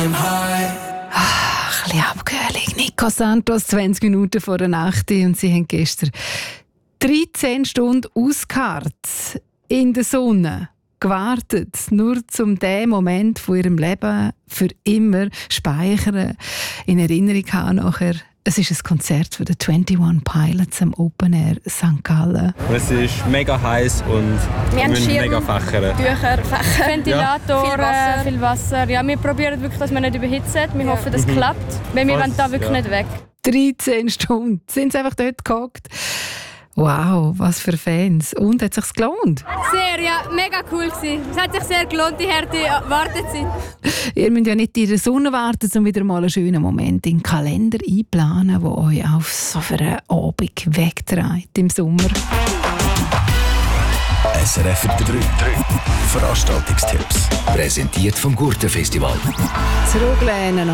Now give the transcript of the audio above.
Ein bisschen abgehört. Nico Santos, 20 Minuten vor der Nacht. Und sie haben gestern 13 Stunden ausgeharrt in der Sonne. Gewartet, nur um diesen Moment von ihrem Leben für immer speichern, in Erinnerung haben nachher. Es ist ein Konzert für die 21 Pilots am Open Air St. Gallen. Es ist mega heiß und wir müssen mega fächern. Tücher, Ventilatoren, viel Wasser. Ja, wir probieren wirklich, dass wir nicht überhitzen. Wir hoffen, dass es klappt, weil wir wollen da wirklich nicht weg. 13 Stunden sind sie einfach dort gehockt. Wow, was für Fans. Und hat es sich gelohnt? Sehr, ja, mega cool gewesen. Es hat sich sehr gelohnt, die harte Wartezeit. Ihr müsst ja nicht in der Sonne warten, sondern wieder mal einen schönen Moment in den Kalender einplanen, der euch auf so einen Abend wegträgt im Sommer. SRF 3. Veranstaltungstipps. Präsentiert vom Gurtenfestival. Zurücklehnen